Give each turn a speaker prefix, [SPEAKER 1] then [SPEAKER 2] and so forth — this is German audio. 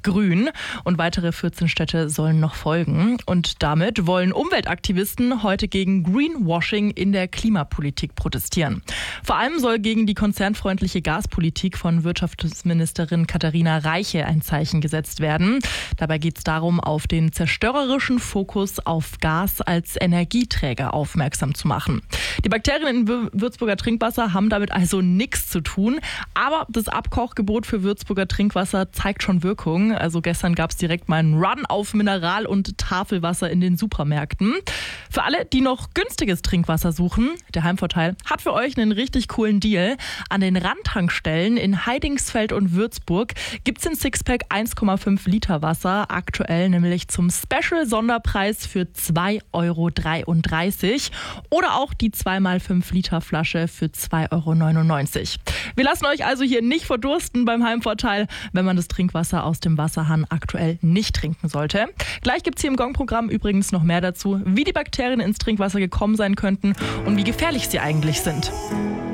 [SPEAKER 1] grün und weitere 14 Städte sollen noch folgen. Und damit wollen Umweltaktivisten heute gegen Greenwashing in der Klimapolitik protestieren. Vor allem soll gegen die konzernfreundliche Gaspolitik von Wirtschaftsministerin Katharina Reiche ein Zeichen gesetzt werden. Dabei geht es darum, auf den zerstörerischen Fokus auf Gas als Energieträger aufmerksam zu machen. Die Bakterien in Würzburger Trinkwasser haben damit also nichts zu tun. Aber das Abkochgebot für Würzburger Trinkwasser zeigt schon Wirkung. Also gestern gab es direkt mal einen Run auf Mineral- und Tafelwasser in den Supermärkten. Für alle, die noch günstiges Trinkwasser suchen, der Heimvorteil hat für euch einen richtig coolen Deal. An den Randtankstellen in Heidingsfeld und Würzburg gibt es den Sixpack 1,5 Liter Wasser, aktuell nämlich zum Special-Sonderpreis für 2,33 € oder auch die 2x5 Liter Flasche für 2,99 €. Wir lassen euch also hier nicht verdursten beim Heimvorteil, wenn man das Trinkwasser aus dem Wasserhahn aktuell nicht trinken sollte. Gleich gibt es hier im Gong-Programm übrigens noch mehr dazu, wie die Bakterien ins Trinkwasser gekommen sein könnten und wie gefährlich sie eigentlich sind.